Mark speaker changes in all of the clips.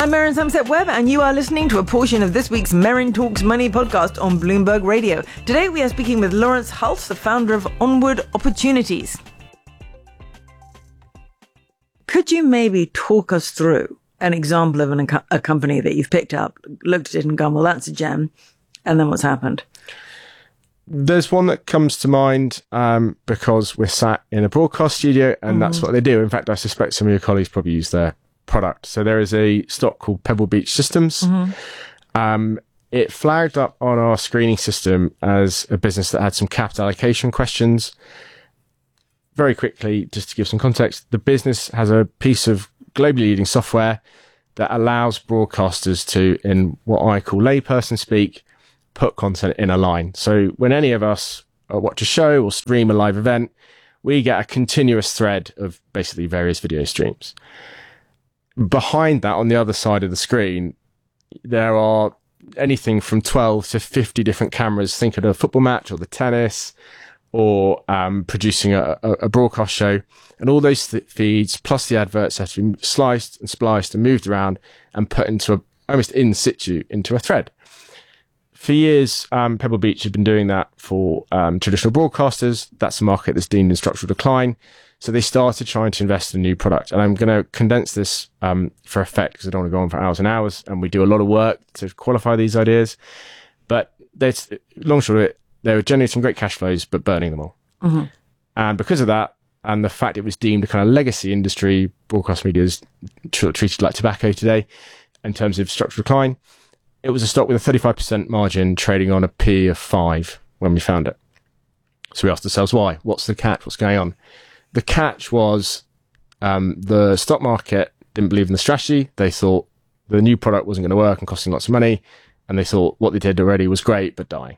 Speaker 1: I'm Erin Somerset Webb, and you are listening to a portion of this week's Merrin Talks Money podcast on Bloomberg Radio. Today we are speaking with Lawrence Hulse, the founder of Onward Opportunities. Could you maybe talk us through an example of a company that you've picked up, looked at it and gone, well, that's a gem, and then what's happened?
Speaker 2: There's one that comes to mind because we're sat in a broadcast studio and that's what they do. In fact, I suspect some of your colleagues probably use their product. So there is a stock called Pebble Beach Systems. It flagged up on our screening system as a business that had some capital allocation questions. Very quickly, just to give some context, the business has a piece of globally leading software that allows broadcasters to, in what I call layperson speak, put content in a line. So when any of us watch a show or stream a live event, we get a continuous thread of basically various video streams. Behind that, on the other side of the screen, there are anything from 12 to 50 different cameras. Think of a football match or the tennis or producing a broadcast show. And all those feeds plus the adverts have to be sliced and spliced and moved around and put into almost in situ into a thread. For years, Pebble Beach had been doing that for traditional broadcasters. That's a market that's deemed in structural decline. So they started trying to invest in a new product. And I'm going to condense this for effect because I don't want to go on for hours and hours. And we do a lot of work to qualify these ideas. But long short of it, they were generating great cash flows, but burning them all. And because of that, and the fact it was deemed a kind of legacy industry, broadcast media is treated like tobacco today in terms of structural decline. It was a stock with a 35% margin trading on a P of 5 when we found it. So we asked ourselves, why? What's the catch? What's going on? The catch was the stock market didn't believe in the strategy. They thought the new product wasn't going to work and costing lots of money. And they thought what they did already was great, but dying.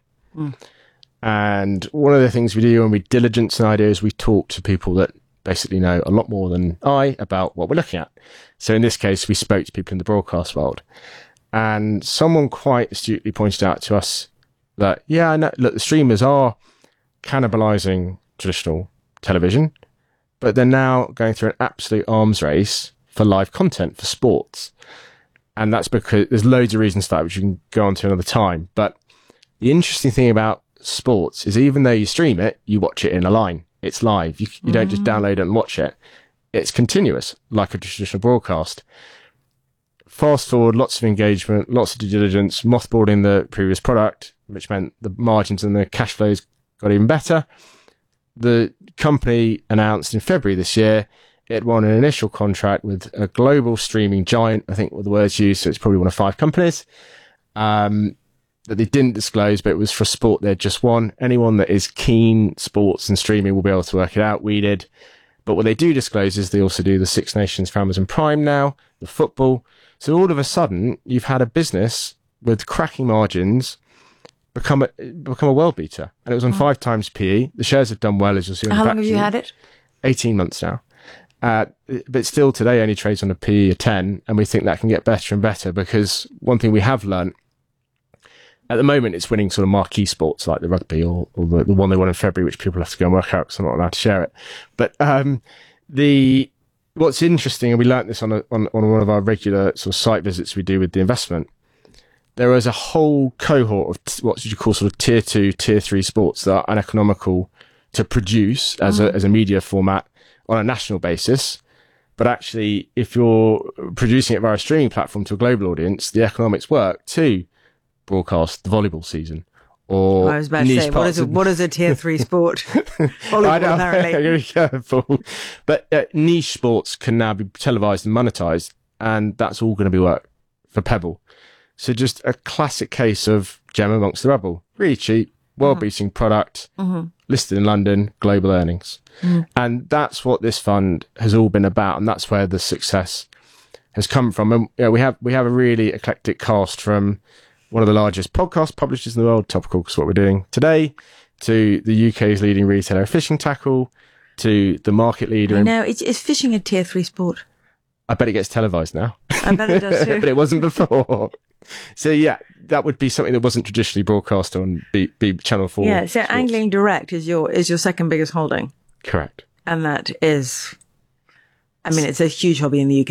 Speaker 2: And one of the things we do when we diligence an idea is we talk to people that basically know a lot more than I about what we're looking at. So in this case, we spoke to people in the broadcast world. And someone quite astutely pointed out to us that, yeah, I know, look, the streamers are cannibalizing traditional television, but they're now going through an absolute arms race for live content, for sports. And that's because there's loads of reasons for that, which you can go on to another time. But the interesting thing about sports is even though you stream it, you watch it in a line. It's live. You don't just download it and watch it. It's continuous, like a traditional broadcast. Fast forward, lots of engagement, lots of due diligence, mothballing the previous product, which meant the margins and the cash flows got even better. The company announced in February this year it won an initial contract with a global streaming giant, I think were the words used, so it's probably one of 5 companies, that they didn't disclose, but it was for sport they'd just won. Anyone that is keen sports and streaming will be able to work it out. We did. But what they do disclose is they also do the Six Nations for Amazon Prime now, the football. So all of a sudden, you've had a business with cracking margins become a world beater. And it was on 5 times PE. The shares have done well, as you'll see on the
Speaker 1: How long have you had it?
Speaker 2: 18 months now. But still today only trades on a PE of 10. And we think that can get better and better because one thing we have learned, at the moment, it's winning sort of marquee sports like the rugby or the one they won in February, which people have to go and work out because I'm not allowed to share it. But what's interesting, and we learnt this on one of our regular sort of site visits we do with the investment, there is a whole cohort of what you call sort of tier 2, tier 3 sports that are uneconomical to produce as a media format on a national basis. But actually, if you're producing it via a streaming platform to a global audience, the economics work to broadcast the volleyball season. Or
Speaker 1: I was about to say, what is a tier 3 sport? Volleyball, apparently.
Speaker 2: I'm going to be careful. But niche sports can now be televised and monetized, and that's all going to be work for Pebble. So just a classic case of gem amongst the rubble. Really cheap, world-beating product, listed in London, global earnings. And that's what this fund has all been about, and that's where the success has come from. And we have a really eclectic cast from one of the largest podcast publishers in the world, topical because what we're doing today, to the UK's leading retailer of fishing tackle, to the market leader.
Speaker 1: No, is fishing a tier 3 sport?
Speaker 2: I bet it gets televised now.
Speaker 1: I bet it does too.
Speaker 2: But it wasn't before. So yeah, that would be something that wasn't traditionally broadcast on B Channel 4.
Speaker 1: Yeah, so
Speaker 2: sports.
Speaker 1: Angling Direct is your second biggest holding.
Speaker 2: Correct.
Speaker 1: And that is, I mean, it's a huge hobby in the UK.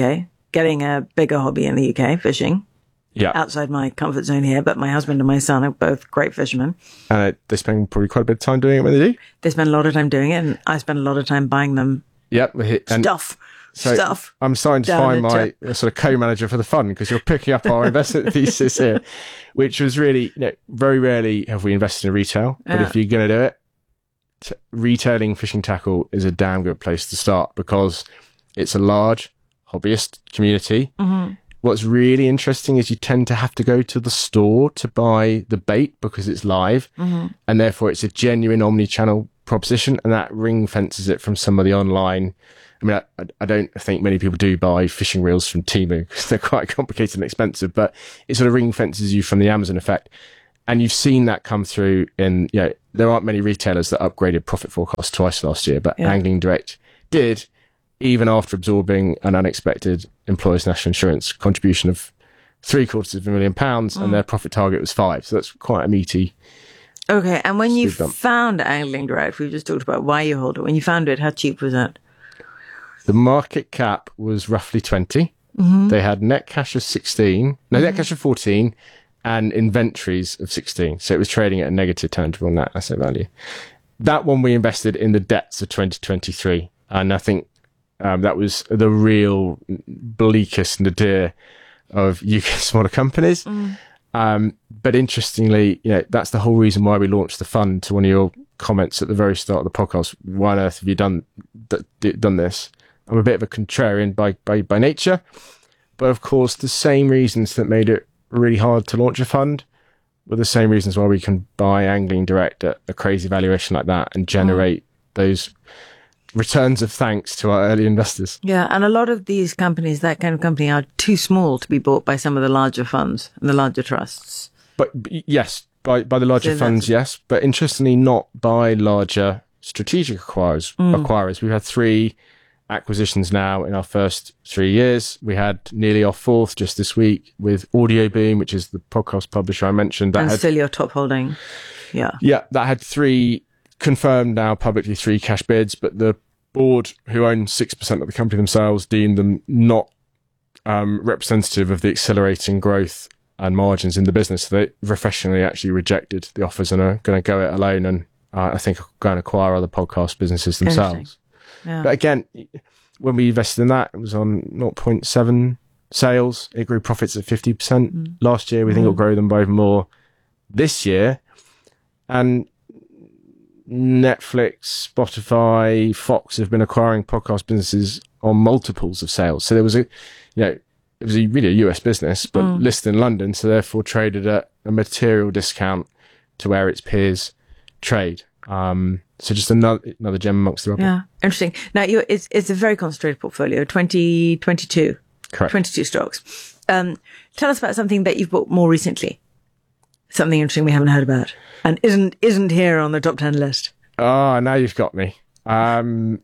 Speaker 1: getting a bigger hobby in the UK, fishing.
Speaker 2: Yeah.
Speaker 1: Outside my comfort zone here, but my husband and my son are both great fishermen.
Speaker 2: And they spend probably quite a bit of time doing it when they do.
Speaker 1: They spend a lot of time doing it, and I spend a lot of time buying them stuff.
Speaker 2: I'm starting to find my sort of co-manager for the fund, because you're picking up our investment thesis here, which was really, very rarely have we invested in retail. But if you're going to do it, retailing fishing tackle is a damn good place to start, because it's a large hobbyist community. Mm-hmm. What's really interesting is you tend to have to go to the store to buy the bait because it's live, and therefore it's a genuine omni-channel proposition, and that ring fences it from some of the online. I mean, I don't think many people do buy fishing reels from Temu because they're quite complicated and expensive, but it sort of ring fences you from the Amazon effect. And you've seen that come through in, there aren't many retailers that upgraded profit forecast twice last year, but Angling Direct did, even after absorbing an unexpected employers' national insurance contribution of £750,000, and their profit target was 5. So that's quite a meaty.
Speaker 1: Okay, and when you found Angling Direct, we just talked about why you hold it. When you found it, how cheap was that?
Speaker 2: The market cap was roughly 20. Mm-hmm. They had net cash of 16. No, net cash of 14, and inventories of 16. So it was trading at a negative tangible net asset value. That one we invested in the depths of 2023, and I think that was the real bleakest nadir of UK smaller companies. But interestingly, that's the whole reason why we launched the fund. To one of your comments at the very start of the podcast, why on earth have you done this? I'm a bit of a contrarian by nature, but of course the same reasons that made it really hard to launch a fund were the same reasons why we can buy Angling Direct at a crazy valuation like that and generate those returns of thanks to our early investors.
Speaker 1: Yeah, and a lot of these companies, that kind of company, are too small to be bought by some of the larger funds and the larger trusts.
Speaker 2: But yes, by the larger funds, yes, but interestingly not by larger strategic acquirers. We've had 3 acquisitions now in our first 3 years. We had nearly our 4th just this week with Audioboom, which is the podcast publisher I mentioned.
Speaker 1: And still your top holding. Yeah. Yeah,
Speaker 2: that had 3 confirmed now publicly, 3 cash bids, but the board, who own 6% of the company themselves, deemed them not representative of the accelerating growth and margins in the business. So they professionally actually rejected the offers and are going to go it alone, and I think go and acquire other podcast businesses themselves. Yeah. But again, when we invested in that, it was on 0.7 sales. It grew profits at 50% last year. We think it'll grow them by even more this year. And Netflix, Spotify, Fox have been acquiring podcast businesses on multiples of sales. So there was it was really a US business, but listed in London, so therefore traded at a material discount to where its peers trade. So just another gem amongst the rubble.
Speaker 1: Yeah, interesting. Now, it's a very concentrated portfolio, 22.
Speaker 2: Correct.
Speaker 1: 22 stocks. Tell us about something that you've bought more recently. Something interesting we haven't heard about and isn't here on the top 10 list.
Speaker 2: Oh, now you've got me. I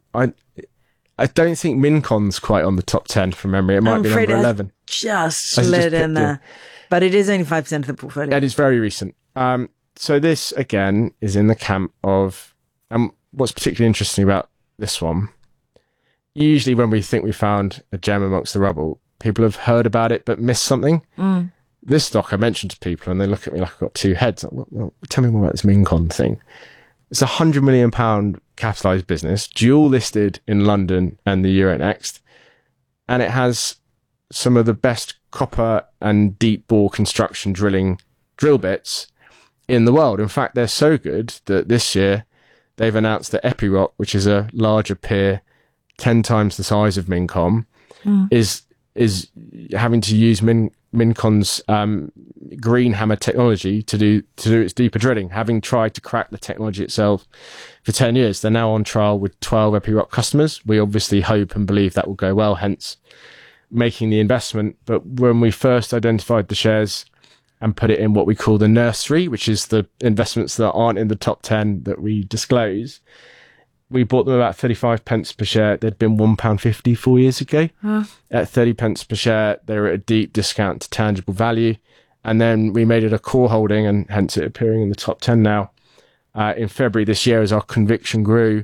Speaker 2: don't think Mincon's quite on the top 10 from memory. It might be number 11.
Speaker 1: Just slid in there. But it is only 5% of the portfolio.
Speaker 2: It is very recent. So this, again, is in the camp of... what's particularly interesting about this one, usually when we think we found a gem amongst the rubble, people have heard about it but missed something. This stock I mentioned to people and they look at me like I've got 2 heads. Like, well, tell me more about this Mincon thing. It's a £100 million capitalised business, dual listed in London and the Euronext, and it has some of the best copper and deep bore construction drill bits in the world. In fact, they're so good that this year they've announced that Epiroc, which is a larger peer, 10 times the size of Mincon, is having to use Mincon's green hammer technology to do its deeper drilling. Having tried to crack the technology itself for 10 years, they're now on trial with 12 Epiroc customers. We obviously hope and believe that will go well, hence making the investment. But when we first identified the shares and put it in what we call the nursery, which is the investments that aren't in the top 10 that we disclose, we bought them about 35 pence per share. They'd been £1.50 4 years ago. At 30 pence per share, they were at a deep discount to tangible value. And then we made it a core holding, and hence it appearing in the top 10 now. In February this year, as our conviction grew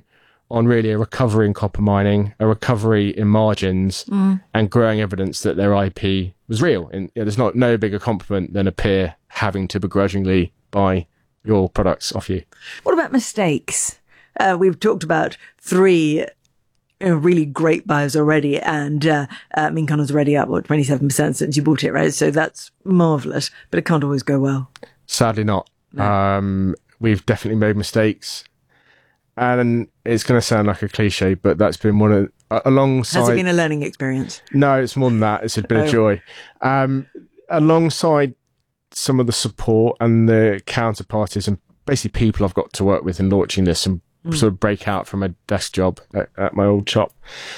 Speaker 2: on really a recovery in copper mining, a recovery in margins, and growing evidence that their IP was real. And there's no bigger compliment than a peer having to begrudgingly buy your products off you.
Speaker 1: What about mistakes? We've talked about 3 really great buys already, and Mincon's already up 27% since you bought it, right? So that's marvelous, but it can't always go well.
Speaker 2: Sadly not. No. We've definitely made mistakes, and it's going to sound like a cliche, but that's been one of alongside.
Speaker 1: Has it been a learning experience?
Speaker 2: No, it's more than that. It's been a joy. Alongside some of the support and the counterparties and basically people I've got to work with in launching this and sort of break out from a desk job at my old shop,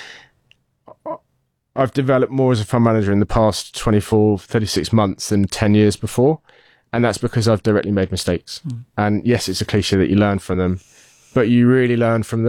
Speaker 2: I've developed more as a fund manager in the past 24, 36 months than 10 years before. And that's because I've directly made mistakes. And yes, it's a cliche that you learn from them, but you really learn from them.